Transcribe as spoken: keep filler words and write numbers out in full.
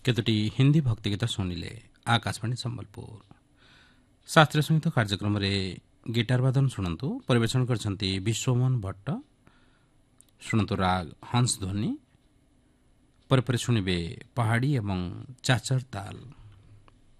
କେତୋଟି ହିନ୍ଦୀ ଭକ୍ତିଗୀତ ଶୁଣିଲେ ଆକାଶବାଣୀ ସମ୍ବଲପୁର। ଶାସ୍ତ୍ରୀୟ ସଙ୍ଗୀତ କାର୍ଯ୍ୟକ୍ରମରେ ଗିଟାର ବାଦନ ଶୁଣନ୍ତୁ। ପରିବେଷଣ କରିଛନ୍ତି ବିଶ୍ୱମୋହନ ଭଟ୍ଟ। ଶୁଣନ୍ତୁ ରାଗ ହଂସ ଧ୍ୱନି। ପରେ ପରେ ଶୁଣିବେ ପାହାଡ଼ି ଏବଂ ଚାଚର ତାଲ।